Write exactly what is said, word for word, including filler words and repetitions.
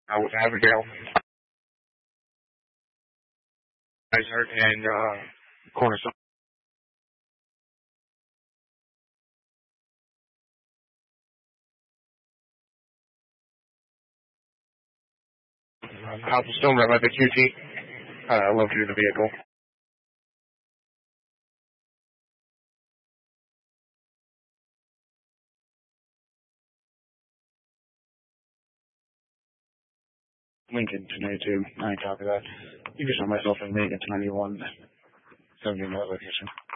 uh, with Abigail, Kaiser, and uh, Cornerstone. Um, Alpha Stone, right by the Q T. Uh, I love you the vehicle. Lincoln to ninety-two. I copy that. You can show myself in Lincoln to ninety-one. seventy in that location.